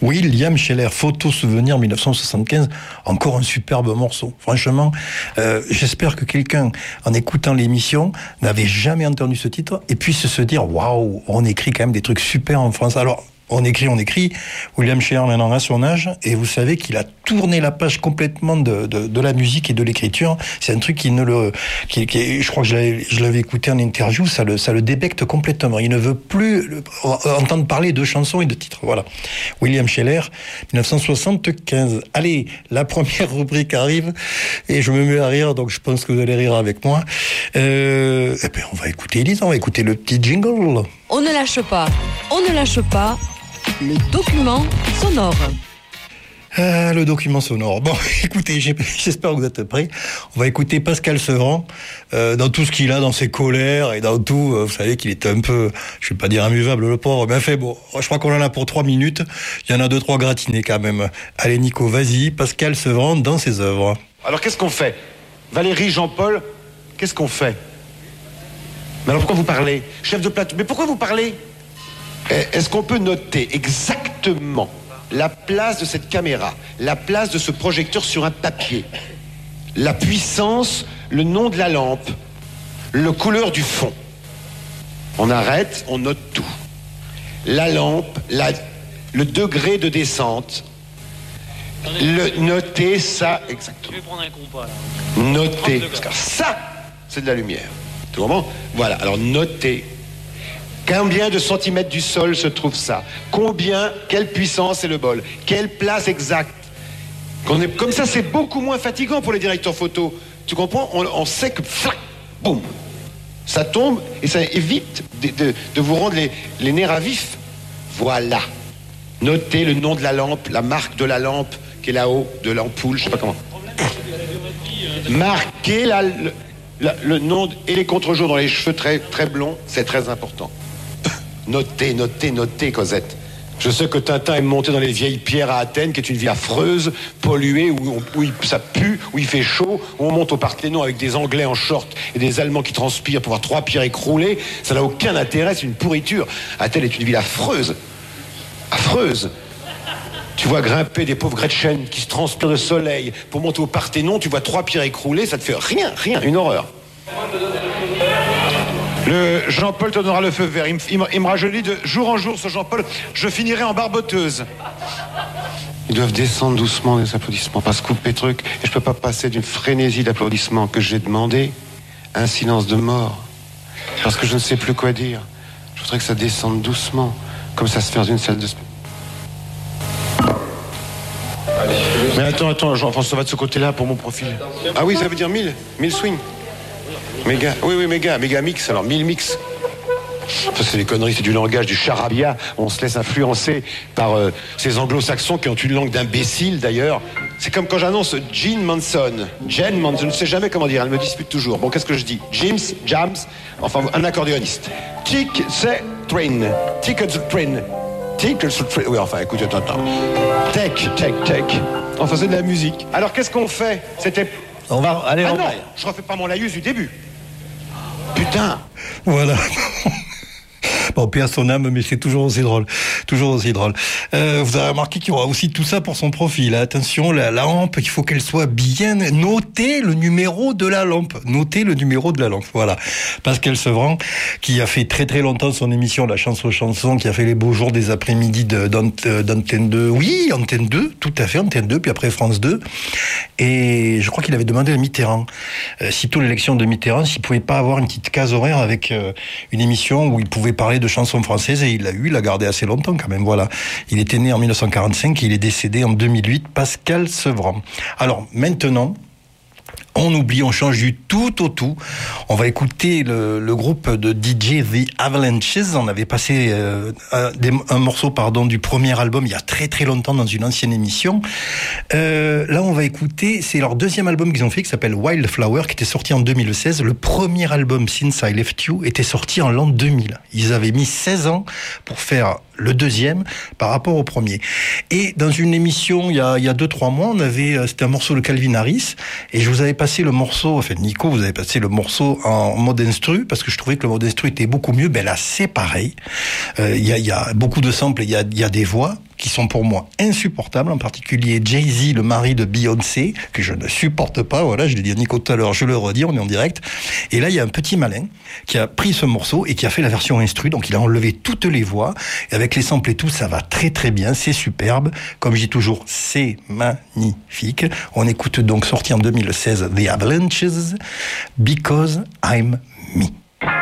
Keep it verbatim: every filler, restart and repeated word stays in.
William Scheller, Photo Souvenir dix-neuf cent soixante-quinze, encore un superbe morceau. Franchement, euh, j'espère que quelqu'un, en écoutant l'émission, n'avait jamais entendu ce titre et puisse se dire, waouh, on écrit quand même des trucs super en France. Alors, on écrit, on écrit. William Scheller maintenant a son âge et vous savez qu'il a tourné la page complètement de, de, de la musique et de l'écriture. C'est un truc qui ne le, qui, qui, je crois que je l'avais, je l'avais écouté en interview, ça le, ça le débecte complètement. Il ne veut plus le, entendre parler de chansons et de titres. Voilà. William Scheller, dix-neuf cent soixante-quinze. Allez, la première rubrique arrive et je me mets à rire, donc je pense que vous allez rire avec moi. Euh, et bien, on va écouter Elisa, on va écouter le petit jingle. On ne lâche pas, on ne lâche pas. Le document sonore. Ah, le document sonore. Bon, écoutez, j'espère que vous êtes prêts. On va écouter Pascal Sevran euh, dans tout ce qu'il a, dans ses colères et dans tout. Euh, vous savez qu'il est un peu, je vais pas dire immuvable, le pauvre, mais enfin bon, je crois qu'on en a pour trois minutes. Il y en a deux, trois gratinés quand même. Allez Nico, vas-y, Pascal Sevran dans ses œuvres. Alors qu'est-ce qu'on fait? Valérie, Jean-Paul, qu'est-ce qu'on fait? Mais alors pourquoi vous parlez? Chef de plateau, mais pourquoi vous parlez? Est-ce qu'on peut noter exactement la place de cette caméra, la place de ce projecteur sur un papier, la puissance, le nom de la lampe, la couleur du fond? On arrête, on note tout. La lampe, la, le degré de descente, le, noter ça exactement. Je vais prendre un compas là. Noter, parce que ça, c'est de la lumière. Tu comprends? Voilà, alors noter. Combien de centimètres du sol se trouve ça? Combien, quelle puissance est le bol? Quelle place exacte? Qu'on est, comme ça, c'est beaucoup moins fatigant pour les directeurs photo. Tu comprends? On, on sait que, flac, boum, ça tombe et ça évite de, de, de vous rendre les, les nerfs à vif. Voilà. Notez le nom de la lampe, la marque de la lampe qui est là-haut, de l'ampoule, je sais pas comment. Marquez la, le, la, le nom et les contre-jours dans les cheveux très, très blonds, c'est très important. Notez, notez, notez, Cosette. Je sais que Tintin est monté dans les vieilles pierres à Athènes, qui est une ville affreuse, polluée, où, on, où il, ça pue, où il fait chaud, où on monte au Parthénon avec des Anglais en short et des Allemands qui transpirent pour voir trois pierres écroulées. Ça n'a aucun intérêt, c'est une pourriture. Athènes est une ville affreuse. Affreuse. Tu vois grimper des pauvres Gretchen qui se transpirent de soleil pour monter au Parthénon, tu vois trois pierres écroulées, ça te fait rien, rien, une horreur. Le Jean-Paul te donnera le feu vert. Il me, il me, il me rajeunit de jour en jour, ce Jean-Paul. Je finirai en barboteuse. Ils doivent descendre doucement les applaudissements, pas se couper trucs. Et je peux pas passer d'une frénésie d'applaudissements que j'ai demandé à un silence de mort. Parce que je ne sais plus quoi dire. Je voudrais que ça descende doucement, comme ça se fait dans une salle de spectacle. Mais attends, attends, Jean-François va de ce côté-là pour mon profil. Ah oui, ça veut dire mille, mille swing. Méga, oui, oui, méga, méga mix, alors mille mix. Ça, c'est des conneries, c'est du langage, du charabia. On se laisse influencer par euh, ces anglo-saxons qui ont une langue d'imbéciles, d'ailleurs. C'est comme quand j'annonce Jean Manson. Jen Manson, je ne sais jamais comment dire, elle me dispute toujours. Bon, qu'est-ce que je dis? James, Jams, enfin, un accordéoniste. Tic, c'est train. Ticket the train. Ticket the train. Oui, enfin, écoute, attends, attends. Tech, tech, tech. Enfin, c'est de la musique. Alors, qu'est-ce qu'on fait? C'était... On va aller ah en non, je refais pas mon laïus du début. Putain. Voilà. Bon, paix à son âme, mais c'est toujours aussi drôle. Toujours aussi drôle. Euh, vous avez remarqué qu'il y aura aussi tout ça pour son profil. Attention, la lampe, il faut qu'elle soit bien... Notez le numéro de la lampe. Notez le numéro de la lampe. Voilà. Pascal Sevran, qui a fait très très longtemps son émission La Chance aux chansons, qui a fait les beaux jours des après-midi de, d'Antenne deux. Oui, Antenne deux, tout à fait, Antenne deux, puis après France deux. Et je crois qu'il avait demandé à Mitterrand, euh, sitôt l'élection de Mitterrand, s'il pouvait pas avoir une petite case horaire avec euh, une émission où il pouvait parler de chansons françaises, et il l'a eu, il l'a gardé assez longtemps quand même, voilà. Il était né en dix-neuf cent quarante-cinq et il est décédé en deux mille huit, Pascal Sevran. Alors, maintenant, on oublie, on change du tout au tout. On va écouter le, le groupe de D J The Avalanches. On avait passé euh, un, des, un morceau pardon, du premier album il y a très très longtemps dans une ancienne émission. Euh, là, on va écouter, c'est leur deuxième album qu'ils ont fait qui s'appelle Wildflower, qui était sorti en deux mille seize. Le premier album, Since I Left You, était sorti en l'an deux mille. Ils avaient mis seize ans pour faire le deuxième par rapport au premier. Et dans une émission, il y a, il y a deux, trois mois, on avait, c'était un morceau de Calvin Harris, et je vous avais passé le morceau, enfin, Nico, vous avez passé le morceau en mode instru, parce que je trouvais que le mode instru était beaucoup mieux. Ben là, c'est pareil. Euh, il y a, il y a beaucoup de samples, il y a, il y a des voix qui sont pour moi insupportables, en particulier Jay-Z, le mari de Beyoncé, que je ne supporte pas. Voilà, je l'ai dit à Nico tout à l'heure, je le redis, on est en direct. Et là, il y a un petit malin qui a pris ce morceau et qui a fait la version instru, donc il a enlevé toutes les voix, et avec les samples et tout, ça va très très bien, c'est superbe. Comme je dis toujours, c'est magnifique. On écoute donc, sorti en deux mille seize, The Avalanches, Because I'm Me.